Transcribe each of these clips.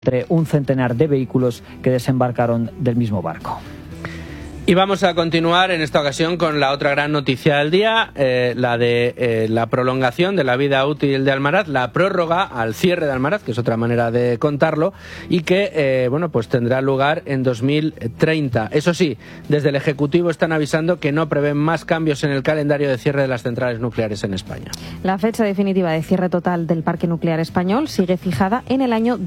entre un centenar de vehículos que desembarcaron del mismo barco. Y vamos a continuar en esta ocasión con la otra gran noticia del día, la de la prolongación de la vida útil de Almaraz, la prórroga al cierre de Almaraz, que es otra manera de contarlo, y que pues tendrá lugar en 2030. Eso sí, desde el Ejecutivo están avisando que no prevén más cambios en el calendario de cierre de las centrales nucleares en España. La fecha definitiva de cierre total del parque nuclear español sigue fijada en el año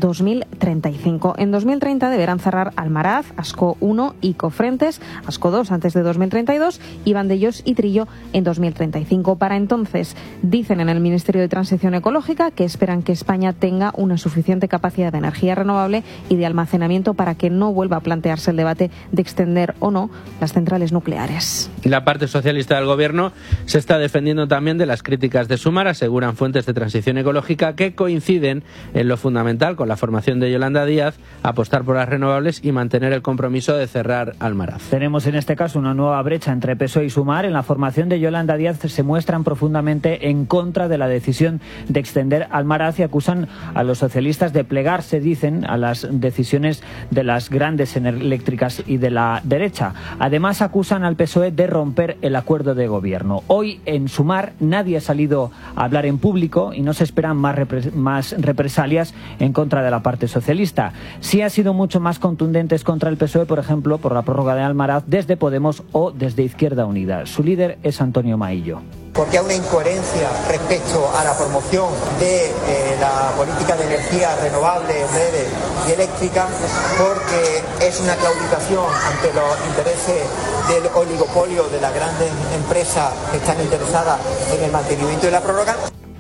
2035. En 2030 deberán cerrar Almaraz, Ascó 1 y Cofrentes, Ascó 2 antes de 2032 y Vandellós y Trillo en 2035. Para entonces, dicen en el Ministerio de Transición Ecológica que esperan que España tenga una suficiente capacidad de energía renovable y de almacenamiento para que no vuelva a plantearse el debate de extender o no las centrales nucleares. La parte socialista del Gobierno se está defendiendo también de las críticas de Sumar, aseguran fuentes de Transición Ecológica que coinciden en lo fundamental con la formación de Yolanda Díaz, apostar por las renovables y mantener el compromiso de cerrar Almaraz. Tenemos en este caso una nueva brecha entre PSOE y Sumar. En la formación de Yolanda Díaz se muestran profundamente en contra de la decisión de extender Almaraz y acusan a los socialistas de plegarse, dicen, a las decisiones de las grandes eléctricas y de la derecha. Además acusan al PSOE de romper el acuerdo de gobierno. Hoy en Sumar nadie ha salido a hablar en público y no se esperan más represalias en contra de la parte socialista. Sí ha sido mucho más contundentes contra el PSOE, por ejemplo, por la prórroga de Almaraz desde Podemos o desde Izquierda Unida. Su líder es Antonio Maillo. Porque hay una incoherencia respecto a la promoción de la política de energías renovables, verdes y eléctricas, porque es una claudicación ante los intereses del oligopolio de las grandes empresas que están interesadas en el mantenimiento de la prórroga.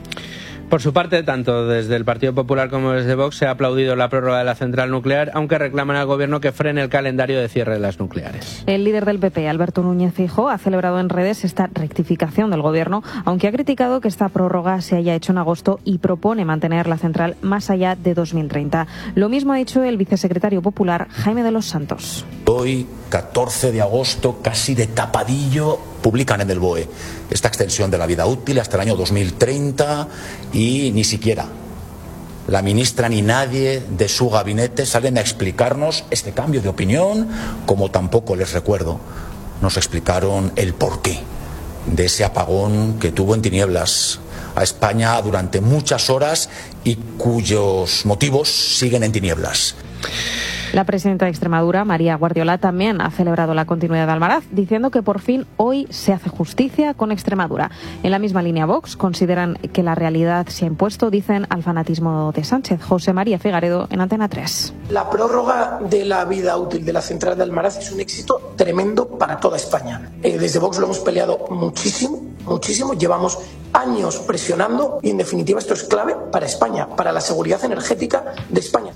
Por su parte, tanto desde el Partido Popular como desde Vox se ha aplaudido la prórroga de la central nuclear, aunque reclaman al Gobierno que frene el calendario de cierre de las nucleares. El líder del PP, Alberto Núñez Feijóo, ha celebrado en redes esta rectificación del Gobierno, aunque ha criticado que esta prórroga se haya hecho en agosto y propone mantener la central más allá de 2030. Lo mismo ha dicho el vicesecretario popular, Jaime de los Santos. Hoy, 14 de agosto, casi de tapadillo, publican en el BOE esta extensión de la vida útil hasta el año 2030 y ni siquiera la ministra ni nadie de su gabinete salen a explicarnos este cambio de opinión, como tampoco, les recuerdo, nos explicaron el porqué de ese apagón que tuvo en tinieblas a España durante muchas horas y cuyos motivos siguen en tinieblas. La presidenta de Extremadura, María Guardiola, también ha celebrado la continuidad de Almaraz, diciendo que por fin hoy se hace justicia con Extremadura. En la misma línea Vox consideran que la realidad se ha impuesto, dicen, al fanatismo de Sánchez. José María Figaredo, en Antena 3. La prórroga de la vida útil de la central de Almaraz es un éxito tremendo para toda España. Desde Vox lo hemos peleado muchísimo. Llevamos años presionando y, en definitiva, esto es clave para España, para la seguridad energética de España.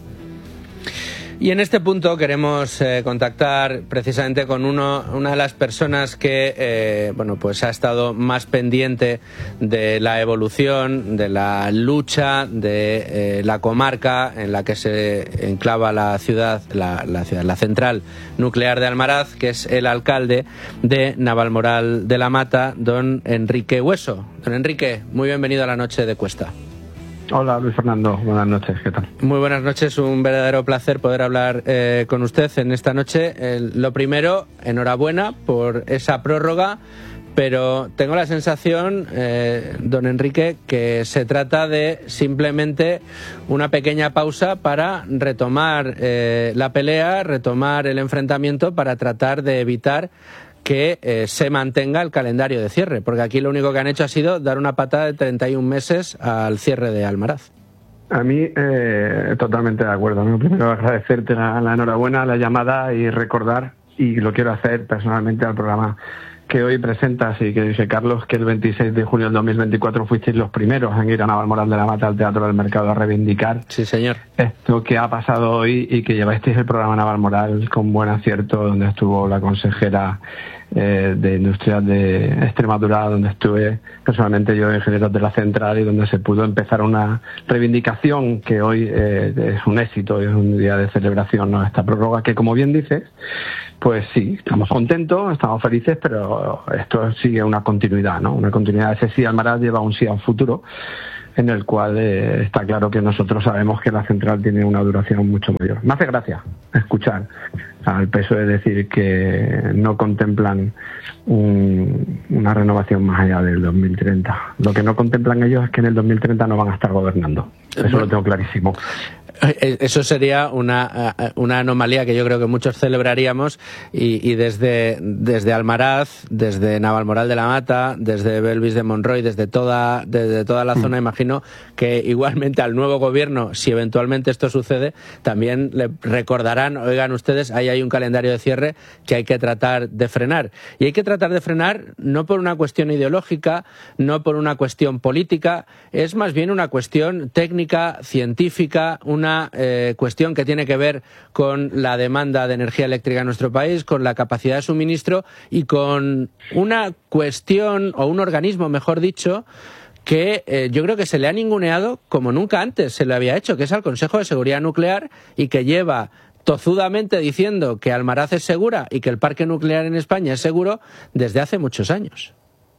Y en este punto queremos contactar precisamente con una de las personas que pues ha estado más pendiente de la evolución, de la lucha de la comarca en la que se enclava la central nuclear de Almaraz, que es el alcalde de Navalmoral de la Mata, don Enrique Hueso. Don Enrique, muy bienvenido a la noche de Cuesta. Hola Luis Fernando, buenas noches, ¿qué tal? Muy buenas noches, un verdadero placer poder hablar con usted en esta noche. Lo primero, enhorabuena por esa prórroga, pero tengo la sensación, don Enrique, que se trata de simplemente una pequeña pausa para retomar la pelea, retomar el enfrentamiento para tratar de evitar que se mantenga el calendario de cierre, porque aquí lo único que han hecho ha sido dar una patada de 31 meses al cierre de Almaraz. A mí, totalmente de acuerdo. Primero agradecerte la enhorabuena, la llamada y recordar, y lo quiero hacer personalmente al programa que hoy presentas y que dice Carlos, que el 26 de junio del 2024 fuisteis los primeros en ir a Navalmoral de la Mata al Teatro del Mercado a reivindicar sí, señor, esto que ha pasado hoy y que llevasteis el programa Navalmoral con buen acierto, donde estuvo la consejera de Industria de Extremadura, donde estuve personalmente yo, ingeniero de la central, y donde se pudo empezar una reivindicación que hoy es un éxito, es un día de celebración, ¿no? Esta prórroga que, como bien dices, pues sí, estamos contentos, estamos felices, pero esto sigue una continuidad, ¿no? Una continuidad. Ese sí Almaraz lleva un sí a un futuro. en el cual está claro que nosotros sabemos que la central tiene una duración mucho mayor. Me hace gracia escuchar al PSOE decir que no contemplan una renovación más allá del 2030. Lo que no contemplan ellos es que en el 2030 no van a estar gobernando. Eso lo tengo clarísimo. Eso sería una anomalía que yo creo que muchos celebraríamos y desde Almaraz, desde Navalmoral de la Mata, desde Belvis de Monroy, desde toda la zona, imagino que igualmente al nuevo gobierno, si eventualmente esto sucede, también le recordarán, oigan ustedes, ahí hay un calendario de cierre que hay que tratar de frenar. Y hay que tratar de frenar no por una cuestión ideológica, no por una cuestión política, es más bien una cuestión técnica, científica, una cuestión que tiene que ver con la demanda de energía eléctrica en nuestro país, con la capacidad de suministro y con una cuestión, o un organismo, mejor dicho, que yo creo que se le ha ninguneado como nunca antes se le había hecho, que es al Consejo de Seguridad Nuclear, y que lleva tozudamente diciendo que Almaraz es segura y que el parque nuclear en España es seguro desde hace muchos años.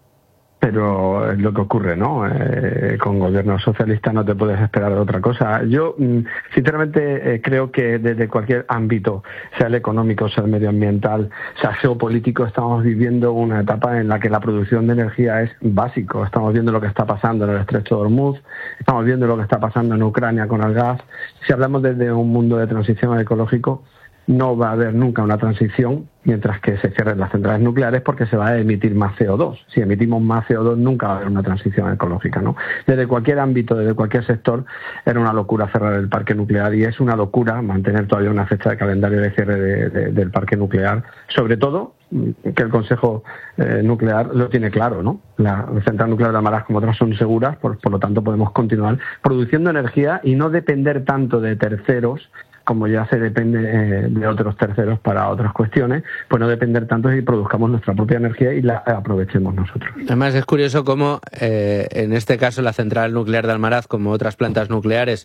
Pero es lo que ocurre, ¿no? Con gobierno socialista no te puedes esperar otra cosa. Yo, sinceramente, creo que desde cualquier ámbito, sea el económico, sea el medioambiental, sea geopolítico, estamos viviendo una etapa en la que la producción de energía es básico. Estamos viendo lo que está pasando en el Estrecho de Hormuz, estamos viendo lo que está pasando en Ucrania con el gas. Si hablamos desde un mundo de transición ecológico, no va a haber nunca una transición mientras que se cierren las centrales nucleares, porque se va a emitir más CO2. Si emitimos más CO2 nunca va a haber una transición ecológica, ¿no? Desde cualquier ámbito, desde cualquier sector, era una locura cerrar el parque nuclear, y es una locura mantener todavía una fecha de calendario de cierre del parque nuclear, sobre todo que el Consejo Nuclear lo tiene claro, ¿no? La central nuclear de Almaraz, como otras, son seguras, por lo tanto podemos continuar produciendo energía y no depender tanto de terceros, como ya se depende de otros terceros para otras cuestiones, pues no depender tanto y produzcamos nuestra propia energía y la aprovechemos nosotros. Además es curioso cómo en este caso la central nuclear de Almaraz, como otras plantas nucleares,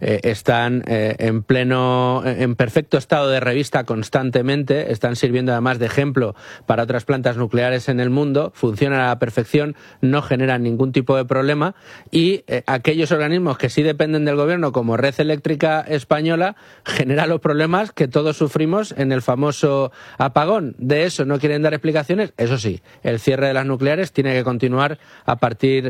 están en perfecto estado de revista constantemente, están sirviendo además de ejemplo para otras plantas nucleares en el mundo, funcionan a la perfección, no generan ningún tipo de problema, y aquellos organismos que sí dependen del gobierno, como Red Eléctrica Española, genera los problemas que todos sufrimos en el famoso apagón. De eso no quieren dar explicaciones. Eso sí, el cierre de las nucleares tiene que continuar a partir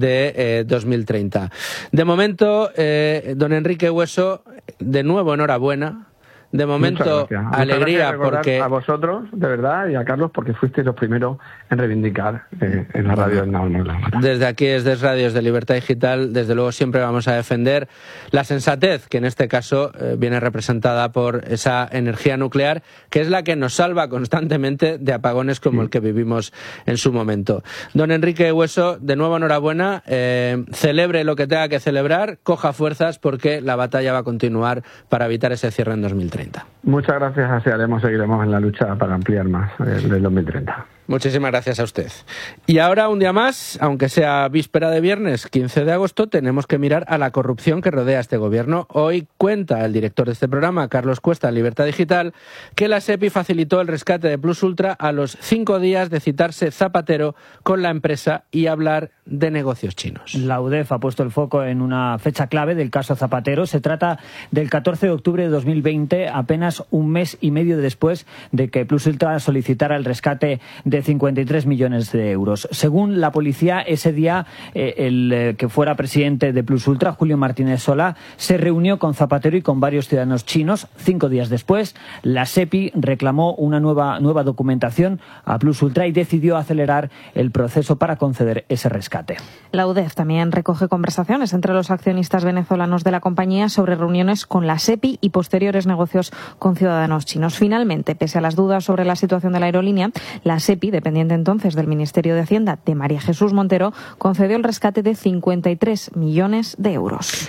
de 2030. De momento, don Enrique Hueso, de nuevo enhorabuena. De momento, alegría, porque a vosotros, de verdad, y a Carlos, porque fuisteis los primeros en reivindicar en la radio del Navalmoral. Desde aquí, desde Radios de Libertad Digital, desde luego siempre vamos a defender la sensatez, que en este caso viene representada por esa energía nuclear, que es la que nos salva constantemente de apagones como el que vivimos en su momento. Don Enrique Hueso, de nuevo enhorabuena, celebre lo que tenga que celebrar, coja fuerzas, porque la batalla va a continuar para evitar ese cierre en 2030. Muchas gracias, así seguiremos en la lucha para ampliar más del 2030. Muchísimas gracias a usted. Y ahora, un día más, aunque sea víspera de viernes 15 de agosto, tenemos que mirar a la corrupción que rodea a este gobierno. Hoy cuenta el director de este programa, Carlos Cuesta, en Libertad Digital, que la SEPI facilitó el rescate de Plus Ultra a los 5 días de citarse Zapatero con la empresa y hablar de negocios chinos. La UDEF ha puesto el foco en una fecha clave del caso Zapatero. Se trata del 14 de octubre de 2020, apenas un mes y medio después de que Plus Ultra solicitara el rescate de 53 millones de euros. Según la policía, ese día el que fuera presidente de Plus Ultra, Julio Martínez Solá, se reunió con Zapatero y con varios ciudadanos chinos. 5 días después, la SEPI reclamó una nueva documentación a Plus Ultra y decidió acelerar el proceso para conceder ese rescate. La UDEF también recoge conversaciones entre los accionistas venezolanos de la compañía sobre reuniones con la SEPI y posteriores negocios con ciudadanos chinos. Finalmente, pese a las dudas sobre la situación de la aerolínea, la SEPI, dependiente entonces del Ministerio de Hacienda de María Jesús Montero, concedió el rescate de 53 millones de euros.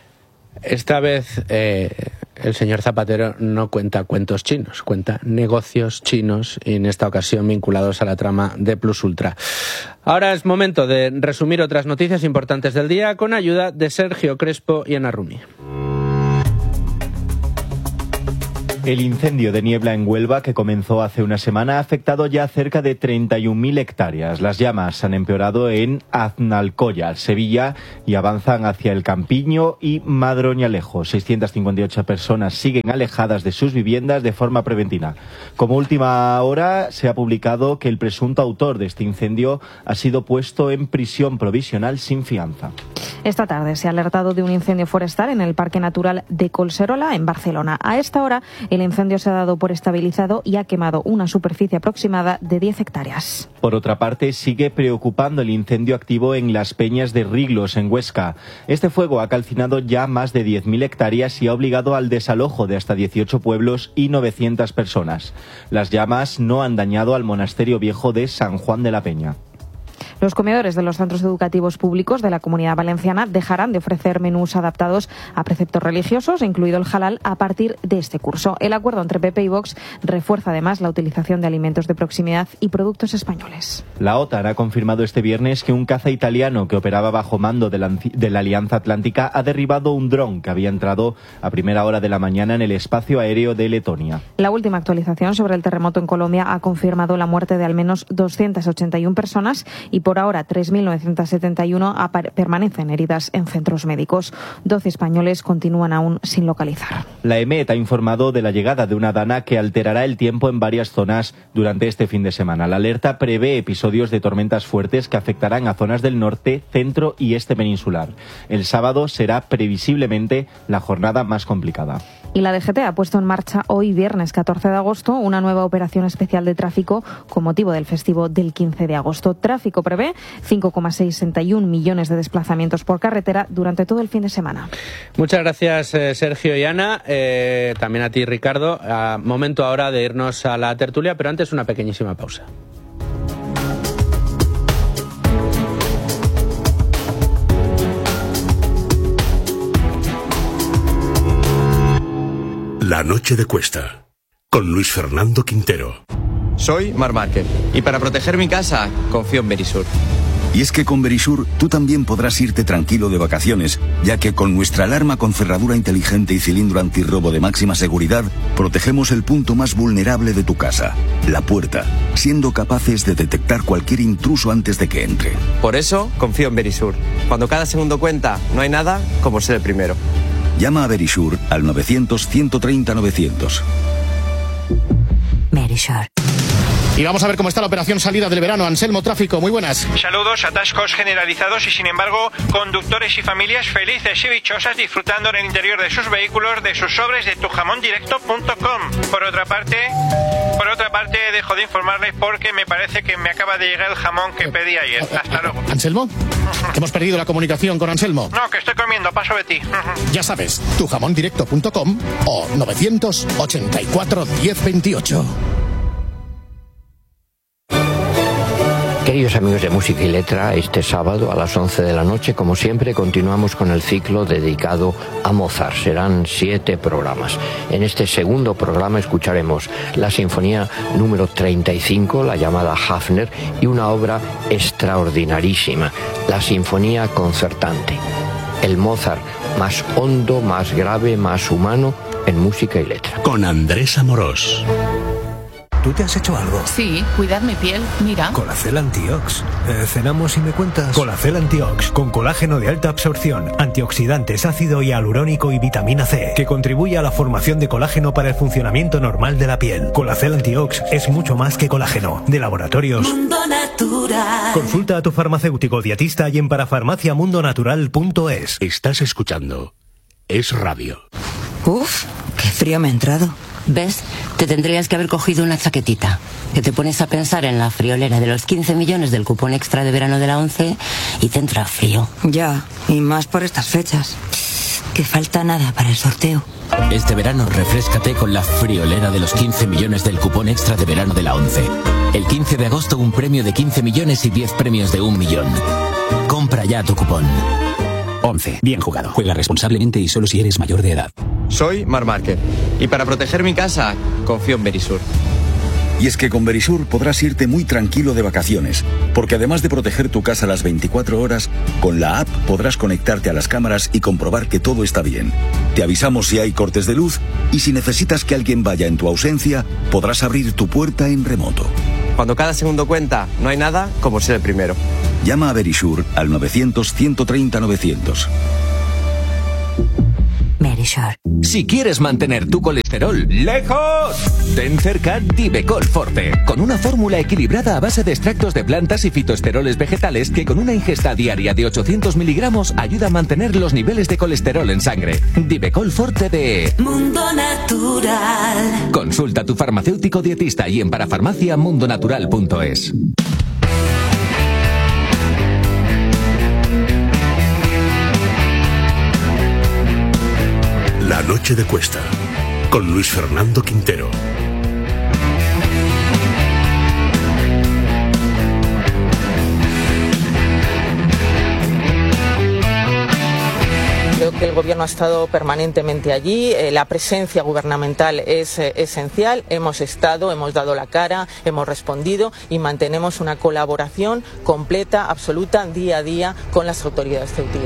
Esta vez el señor Zapatero no cuenta cuentos chinos, cuenta negocios chinos, y en esta ocasión vinculados a la trama de Plus Ultra. Ahora es momento de resumir otras noticias importantes del día con ayuda de Sergio Crespo y Ana Rumi. El incendio de niebla en Huelva, que comenzó hace una semana, ha afectado ya cerca de 31.000 hectáreas. Las llamas han empeorado en Aznalcóllar, Sevilla, y avanzan hacia el Campiño y Madroñalejo. 658 personas siguen alejadas de sus viviendas de forma preventiva. Como última hora, se ha publicado que el presunto autor de este incendio ha sido puesto en prisión provisional sin fianza. Esta tarde se ha alertado de un incendio forestal en el Parque Natural de Collserola, en Barcelona. A esta hora, el incendio se ha dado por estabilizado y ha quemado una superficie aproximada de 10 hectáreas. Por otra parte, sigue preocupando el incendio activo en las Peñas de Riglos, en Huesca. Este fuego ha calcinado ya más de 10.000 hectáreas y ha obligado al desalojo de hasta 18 pueblos y 900 personas. Las llamas no han dañado al monasterio viejo de San Juan de la Peña. Los comedores de los centros educativos públicos de la Comunidad Valenciana dejarán de ofrecer menús adaptados a preceptos religiosos, incluido el halal, a partir de este curso. El acuerdo entre PP y Vox refuerza además la utilización de alimentos de proximidad y productos españoles. La OTAN ha confirmado este viernes que un caza italiano que operaba bajo mando de la Alianza Atlántica ha derribado un dron que había entrado a primera hora de la mañana en el espacio aéreo de Letonia. La última actualización sobre el terremoto en Colombia ha confirmado la muerte de al menos 281 personas y por ahora 3.971 permanecen heridas en centros médicos. 12 españoles continúan aún sin localizar. La EMET ha informado de la llegada de una dana que alterará el tiempo en varias zonas durante este fin de semana. La alerta prevé episodios de tormentas fuertes que afectarán a zonas del norte, centro y este peninsular. El sábado será previsiblemente la jornada más complicada. Y la DGT ha puesto en marcha hoy, viernes 14 de agosto, una nueva operación especial de tráfico con motivo del festivo del 15 de agosto. Tráfico prevé 5,61 millones de desplazamientos por carretera durante todo el fin de semana. Muchas gracias, Sergio y Ana. También a ti, Ricardo. Momento ahora de irnos a la tertulia, pero antes una pequeñísima pausa. La noche de Cuesta, con Luis Fernando Quintero. Soy Marc Márquez y para proteger mi casa confío en Verisur. Y es que con Verisur tú también podrás irte tranquilo de vacaciones, ya que con nuestra alarma con cerradura inteligente y cilindro antirrobo de máxima seguridad, protegemos el punto más vulnerable de tu casa, la puerta, siendo capaces de detectar cualquier intruso antes de que entre. Por eso confío en Verisur. Cuando cada segundo cuenta, no hay nada como ser el primero. Llama a Verisur al 900-130-900. Verisur. Y vamos a ver cómo está la operación salida del verano. Anselmo Tráfico, muy buenas. Saludos, atascos generalizados y sin embargo conductores y familias felices y dichosas disfrutando en el interior de sus vehículos de sus sobres de tujamondirecto.com. Por otra parte, dejo de informarles porque me parece que me acaba de llegar el jamón que pedí ayer. Hasta luego. ¿Anselmo? Hemos perdido la comunicación con Anselmo. No, que estoy comiendo, paso de ti. Ya sabes, tujamondirecto.com o 984 1028. Queridos amigos de Música y Letra, este sábado a las 11 de la noche, como siempre, continuamos con el ciclo dedicado a Mozart. Serán 7 programas. En este segundo programa escucharemos la Sinfonía número 35, la llamada Hafner, y una obra extraordinarísima, la Sinfonía Concertante. El Mozart más hondo, más grave, más humano en Música y Letra. Con Andrés Amorós. ¿Tú te has hecho algo? Sí, cuidar mi piel, mira. Colacel Antiox. ¿Cenamos y me cuentas? Colacel Antiox, con colágeno de alta absorción, antioxidantes, ácido hialurónico y vitamina C, que contribuye a la formación de colágeno para el funcionamiento normal de la piel. Colacel Antiox es mucho más que colágeno. De Laboratorios Mundo Natural. Consulta a tu farmacéutico dietista y en parafarmaciamundonatural.es. Estás escuchando Es Radio. Uf, qué frío me ha entrado. ¿Ves? Te tendrías que haber cogido una chaquetita. Que te pones a pensar en la friolera de los 15 millones del cupón extra de verano de la ONCE y te entra frío. Ya, y más por estas fechas. Que falta nada para el sorteo. Este verano refréscate con la friolera de los 15 millones del cupón extra de verano de la ONCE. El 15 de agosto un premio de 15 millones y 10 premios de 1 millón. Compra ya tu cupón. 11. Bien jugado. Juega responsablemente y solo si eres mayor de edad. Soy Marc Márquez y para proteger mi casa confío en Verisur. Y es que con Verisur podrás irte muy tranquilo de vacaciones, porque además de proteger tu casa las 24 horas, con la app podrás conectarte a las cámaras y comprobar que todo está bien. Te avisamos si hay cortes de luz y si necesitas que alguien vaya en tu ausencia, podrás abrir tu puerta en remoto. Cuando cada segundo cuenta, no hay nada como ser el primero. Llama a Verisur al 900-130-900. Verisur. Si quieres mantener tu colesterol lejos, ten cerca Divecol Forte, con una fórmula equilibrada a base de extractos de plantas y fitoesteroles vegetales que con una ingesta diaria de 800 miligramos ayuda a mantener los niveles de colesterol en sangre. Divecol Forte de Mundo Natural. Consulta a tu farmacéutico dietista y en parafarmaciamundonatural.es. La noche de Cuesta, con Luis Fernando Quintero. Creo que el Gobierno ha estado permanentemente allí, la presencia gubernamental es esencial, hemos estado, hemos dado la cara, hemos respondido y mantenemos una colaboración completa, absoluta, día a día con las autoridades ceutíes.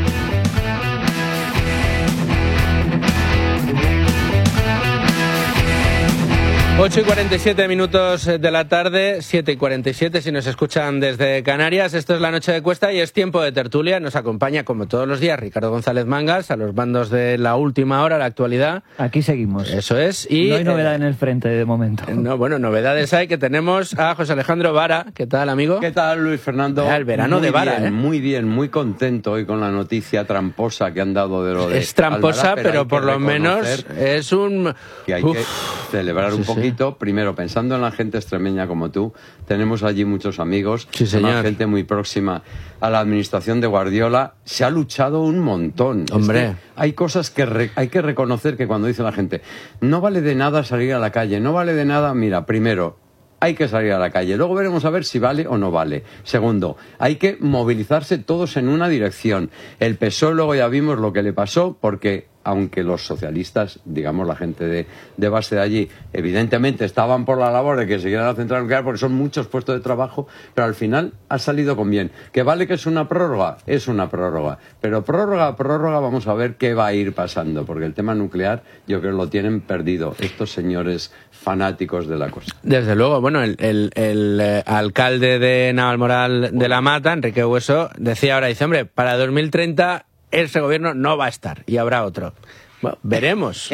8:47 de la tarde, 7:47 si nos escuchan desde Canarias. Esto es La Noche de Cuesta y es tiempo de tertulia. Nos acompaña, como todos los días, Ricardo González Mangas, a los mandos de la última hora, la actualidad. Aquí seguimos. Eso es. Y no hay novedad en el frente de momento. No, bueno, novedades hay, que tenemos a José Alejandro Vara. ¿Qué tal, amigo? ¿Qué tal, Luis Fernando? El verano muy de Vara, bien, muy bien, muy contento hoy con la noticia tramposa que han dado de lo de Es tramposa, Almaraz, pero por lo menos es un... Que hay que celebrar un poquito, primero pensando en la gente extremeña como tú. Tenemos allí muchos amigos, una gente muy próxima a la administración de Guardiola. Se ha luchado un montón. Hombre. Es que hay cosas que hay que reconocer, que cuando dice la gente, no vale de nada salir a la calle, no vale de nada, mira, primero, hay que salir a la calle. Luego veremos a ver si vale o no vale. Segundo, hay que movilizarse todos en una dirección. El PSOE luego ya vimos lo que le pasó, porque aunque los socialistas, digamos la gente de base de allí, evidentemente estaban por la labor de que siguiera la central nuclear porque son muchos puestos de trabajo, pero al final ha salido con bien. ¿Que vale que es una prórroga? Es una prórroga. Pero prórroga a prórroga vamos a ver qué va a ir pasando, porque el tema nuclear yo creo que lo tienen perdido estos señores fanáticos de la cosa. Desde luego, bueno, el alcalde de Navalmoral de la Mata, Enrique Hueso, decía ahora, dice, hombre, para 2030 ese gobierno no va a estar y habrá otro. Bueno, veremos.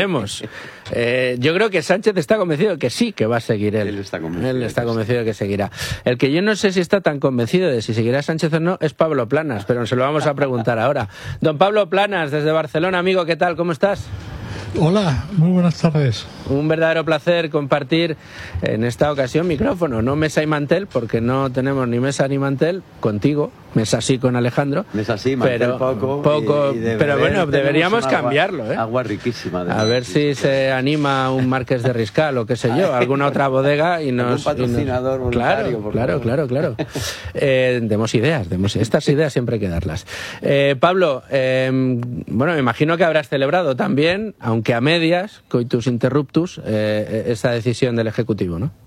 Yo creo que Sánchez está convencido de que sí, que va a seguir él. Él está convencido de que seguirá. El que yo no sé si está tan convencido de si seguirá Sánchez o no es Pablo Planas, pero se lo vamos a preguntar ahora. Don Pablo Planas, desde Barcelona, amigo, ¿qué tal? ¿Cómo estás? Hola, muy buenas tardes. Un verdadero placer compartir en esta ocasión micrófono, no mesa y mantel, porque no tenemos ni mesa ni mantel contigo, mesa sí con Alejandro. Mesa sí, mantel pero poco pero bueno, deberíamos cambiarlo, ¿eh? Agua riquísima. A ver si se anima un Marqués de Riscal o qué sé yo, alguna otra bodega y nos... Un patrocinador voluntario. Claro. Demos ideas, estas ideas siempre hay que darlas. Pablo, bueno, me imagino que habrás celebrado también, aunque a medias, coitus interruptus, esta decisión del Ejecutivo, ¿no?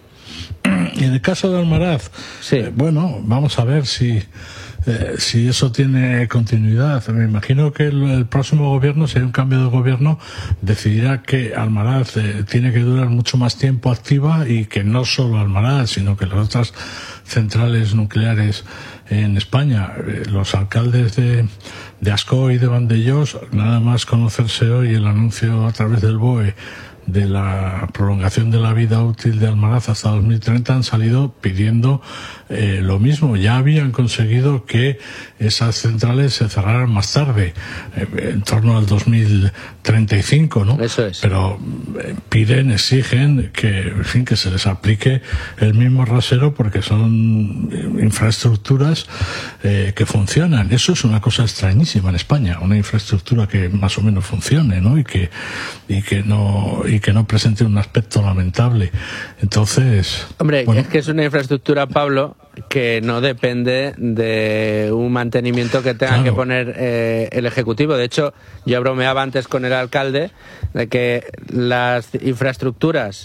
En el caso de Almaraz, sí. Bueno, vamos a ver si eso tiene continuidad. Me imagino que el próximo gobierno, si hay un cambio de gobierno, decidirá que Almaraz tiene que durar mucho más tiempo activa y que no solo Almaraz, sino que las otras centrales nucleares en España. Los alcaldes de Ascó y de Vandellós, nada más conocerse hoy el anuncio a través del BOE de la prolongación de la vida útil de Almaraz hasta 2030, han salido pidiendo lo mismo. Ya habían conseguido que esas centrales se cerraran más tarde, en torno al 2035, ¿no? Eso es. Pero piden, exigen que, en fin, que se les aplique el mismo rasero, porque son infraestructuras que funcionan. Eso es una cosa extrañísima en España, una infraestructura que más o menos funcione, ¿no? Y que no presente un aspecto lamentable. Entonces, hombre, bueno, es que es una infraestructura, Pablo, que no depende de un mantenimiento que tenga que poner el Ejecutivo. De hecho, yo bromeaba antes con el alcalde de que las infraestructuras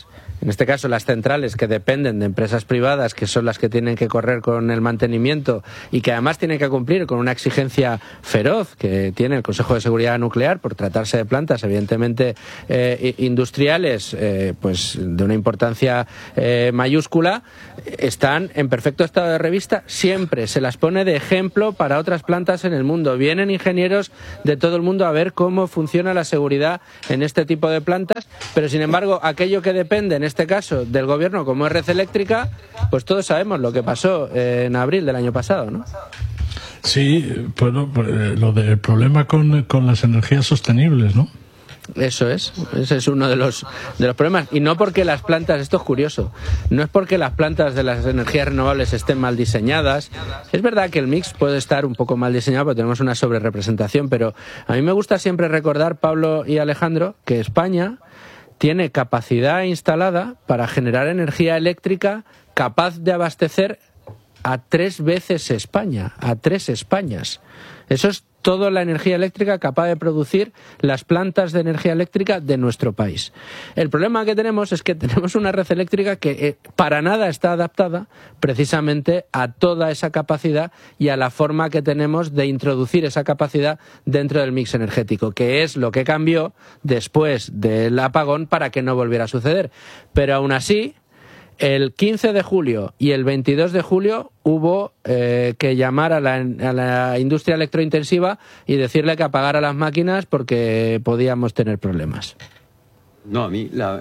en este caso las centrales que dependen de empresas privadas, que son las que tienen que correr con el mantenimiento y que además tienen que cumplir con una exigencia feroz que tiene el Consejo de Seguridad Nuclear por tratarse de plantas evidentemente industriales, pues de una importancia mayúscula, están en perfecto estado de revista. Siempre se las pone de ejemplo para otras plantas en el mundo. Vienen ingenieros de todo el mundo a ver cómo funciona la seguridad en este tipo de plantas, pero sin embargo aquello que depende en este caso del gobierno, como es Red Eléctrica, pues todos sabemos lo que pasó en abril del año pasado, ¿no? Sí, bueno, el problema con las energías sostenibles, ¿no? Ese es uno de los problemas. Y no porque las plantas, esto es curioso, no es porque las plantas de las energías renovables estén mal diseñadas. Es verdad que el mix puede estar un poco mal diseñado porque tenemos una sobrerepresentación, pero a mí me gusta siempre recordar, Pablo y Alejandro, que España tiene capacidad instalada para generar energía eléctrica capaz de abastecer a 3 veces España, a 3 Españas. Eso es toda la energía eléctrica capaz de producir las plantas de energía eléctrica de nuestro país. El problema que tenemos es que tenemos una red eléctrica que para nada está adaptada precisamente a toda esa capacidad y a la forma que tenemos de introducir esa capacidad dentro del mix energético, que es lo que cambió después del apagón para que no volviera a suceder. Pero aún así, el 15 de julio y el 22 de julio hubo que llamar a la industria electrointensiva y decirle que apagara las máquinas porque podíamos tener problemas. No, a mí la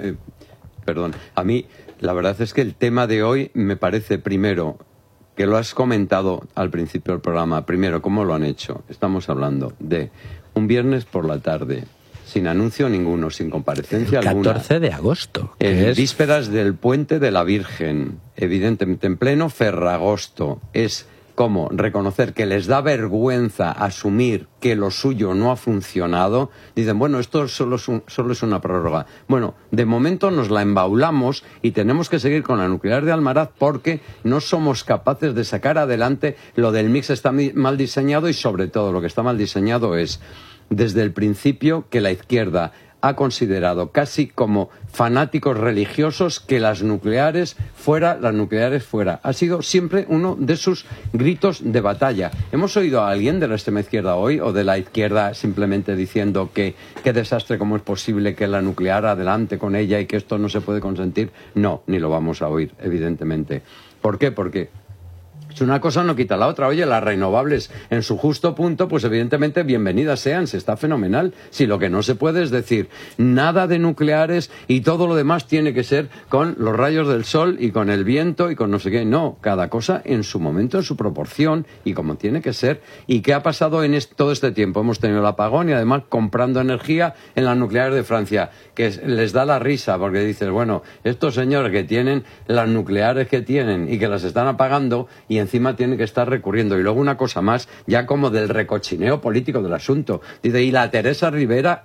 verdad es que el tema de hoy me parece, primero, que lo has comentado al principio del programa, primero, ¿cómo lo han hecho? Estamos hablando de un viernes por la tarde, sin anuncio ninguno, sin comparecencia alguna. 14 de agosto. En vísperas del Puente de la Virgen, evidentemente en pleno Ferragosto. Es como reconocer que les da vergüenza asumir que lo suyo no ha funcionado. Dicen, bueno, esto solo es una prórroga. Bueno, de momento nos la embaulamos y tenemos que seguir con la nuclear de Almaraz porque no somos capaces de sacar adelante. Lo del mix está mal diseñado y sobre todo lo que está mal diseñado es desde el principio que la izquierda ha considerado casi como fanáticos religiosos que las nucleares fuera. Ha sido siempre uno de sus gritos de batalla. ¿Hemos oído a alguien de la extrema izquierda hoy o de la izquierda simplemente diciendo que qué desastre, cómo es posible que la nuclear adelante con ella y que esto no se puede consentir? No, ni lo vamos a oír, evidentemente. ¿Por qué? Porque si una cosa no quita la otra. Oye, las renovables en su justo punto, pues evidentemente bienvenidas sean, se está fenomenal. Si lo que no se puede es decir nada de nucleares y todo lo demás tiene que ser con los rayos del sol y con el viento y con no sé qué. No, cada cosa en su momento, en su proporción y como tiene que ser. ¿Y qué ha pasado en todo este tiempo? Hemos tenido el apagón y además comprando energía en las nucleares de Francia, que les da la risa porque dices, bueno, estos señores que tienen las nucleares que tienen y que las están apagando y encima tiene que estar recurriendo. Y luego una cosa más, ya como del recochineo político del asunto. Dice, ¿y Teresa Rivera,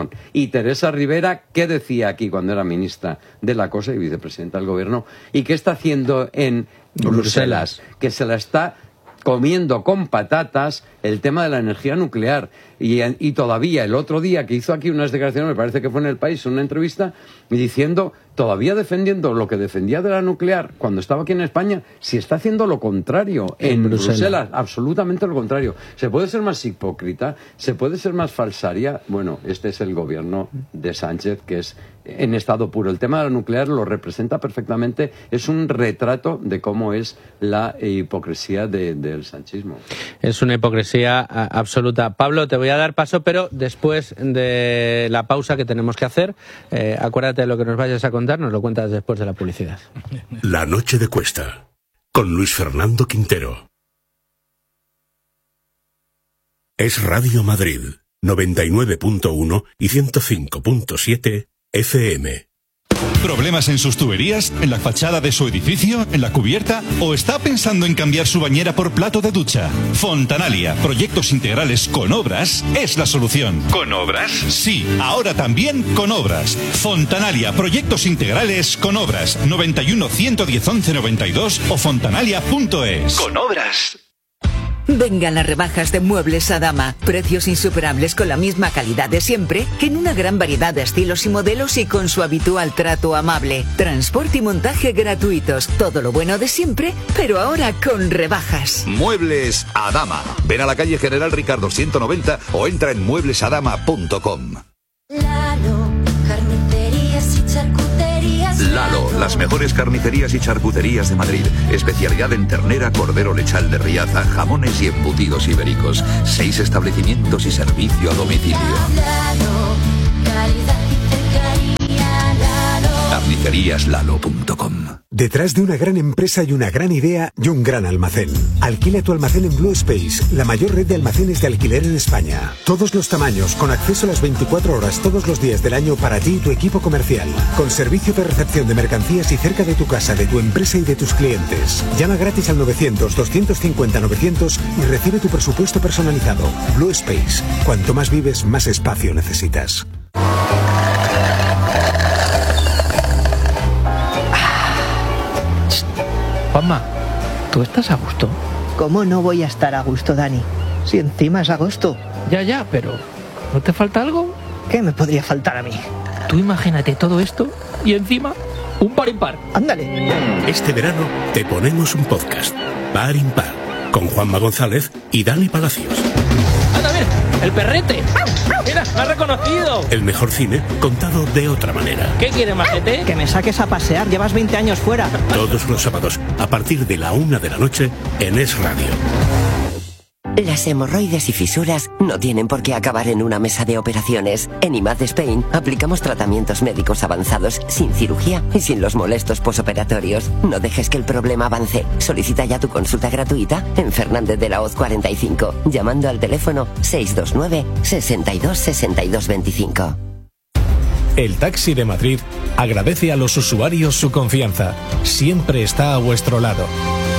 qué decía aquí cuando era ministra de la cosa y vicepresidenta del gobierno? ¿Y qué está haciendo en Bruselas? Que se la está comiendo con patatas el tema de la energía nuclear. Y todavía el otro día que hizo aquí unas declaraciones, me parece que fue en El País, una entrevista, diciendo, todavía defendiendo lo que defendía de la nuclear cuando estaba aquí en España, si está haciendo lo contrario en Bruselas, absolutamente lo contrario. ¿Se puede ser más hipócrita? ¿Se puede ser más falsaria? Bueno, este es el gobierno de Sánchez, que es en estado puro. El tema de la nuclear lo representa perfectamente, es un retrato de cómo es la hipocresía del sanchismo. Es una hipocresía absoluta. Pablo, te voy a dar paso, pero después de la pausa que tenemos que hacer, acuérdate de lo que nos vayas a contar, nos lo cuentas después de la publicidad. La noche de Cuesta, con Luis Fernando Quintero. Es Radio Madrid, 99.1 y 105.7 FM. ¿Problemas en sus tuberías? ¿En la fachada de su edificio? ¿En la cubierta? ¿O está pensando en cambiar su bañera por plato de ducha? Fontanalia, proyectos integrales con obras, es la solución. ¿Con obras? Sí, ahora también con obras. Fontanalia, proyectos integrales con obras. 91 110 11 92 o fontanalia.es. Con obras. Vengan las rebajas de Muebles Adama. Precios insuperables con la misma calidad de siempre, que en una gran variedad de estilos y modelos y con su habitual trato amable. Transporte y montaje gratuitos. Todo lo bueno de siempre, pero ahora con rebajas. Muebles Adama. Ven a la calle General Ricardo 190 o entra en mueblesadama.com. Lalo, las mejores carnicerías y charcuterías de Madrid. Especialidad en ternera, cordero lechal de Riaza, jamones y embutidos ibéricos. 6 establecimientos y servicio a domicilio. Carniceríaslalo.com. Detrás de una gran empresa hay una gran idea y un gran almacén. Alquila tu almacén en Blue Space, la mayor red de almacenes de alquiler en España. Todos los tamaños, con acceso a las 24 horas todos los días del año para ti y tu equipo comercial. Con servicio de recepción de mercancías y cerca de tu casa, de tu empresa y de tus clientes. Llama gratis al 900-250-900 y recibe tu presupuesto personalizado. Blue Space. Cuanto más vives, más espacio necesitas. Juanma, ¿tú estás a gusto? ¿Cómo no voy a estar a gusto, Dani? Si encima es agosto. Ya, pero ¿no te falta algo? ¿Qué me podría faltar a mí? Tú imagínate todo esto y encima un par impar. Ándale. Este verano te ponemos un podcast, Par Impar, con Juanma González y Dani Palacios. ¡Anda, mira! ¡El perrete! ¡Mira, me ha reconocido! El mejor cine contado de otra manera. ¿Qué quieres, majete? Que me saques a pasear, llevas 20 años fuera. Todos los sábados, a partir de la 1 de la noche, en Es Radio. Las hemorroides y fisuras no tienen por qué acabar en una mesa de operaciones. En IMAD Spain aplicamos tratamientos médicos avanzados sin cirugía y sin los molestos posoperatorios. No dejes que el problema avance. Solicita ya tu consulta gratuita en Fernández de la Hoz 45, llamando al teléfono 629 62 62 25. El Taxi de Madrid agradece a los usuarios su confianza. Siempre está a vuestro lado.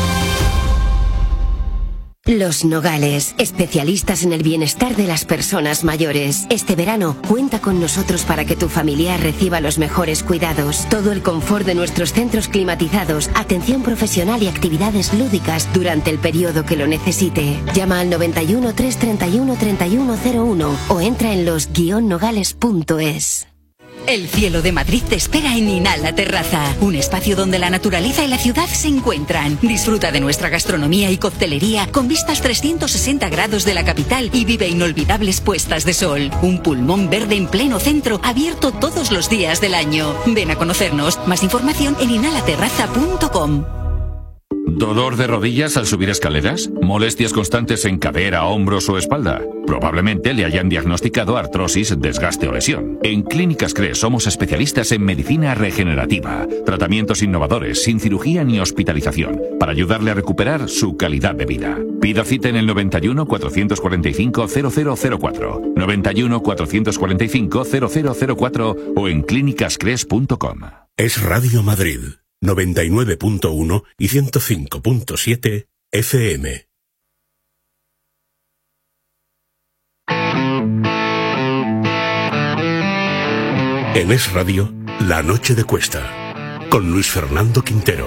Los Nogales, especialistas en el bienestar de las personas mayores. Este verano, cuenta con nosotros para que tu familiar reciba los mejores cuidados. Todo el confort de nuestros centros climatizados, atención profesional y actividades lúdicas durante el periodo que lo necesite. Llama al 91 331 3101 o entra en los-nogales.es. El cielo de Madrid te espera en Inhala Terraza, un espacio donde la naturaleza y la ciudad se encuentran. Disfruta de nuestra gastronomía y coctelería con vistas 360 grados de la capital y vive inolvidables puestas de sol. Un pulmón verde en pleno centro, abierto todos los días del año. Ven a conocernos. Más información en inhalaterraza.com. ¿Dolor de rodillas al subir escaleras? ¿Molestias constantes en cadera, hombros o espalda? Probablemente le hayan diagnosticado artrosis, desgaste o lesión. En Clínicas CRES somos especialistas en medicina regenerativa, tratamientos innovadores, sin cirugía ni hospitalización, para ayudarle a recuperar su calidad de vida. Pida cita en el 91 445 0004, 91 445 0004 o en clínicascres.com. Es Radio Madrid. 99.1 y 105.7 FM. En Es Radio, La Noche de Cuesta, con Luis Fernando Quintero.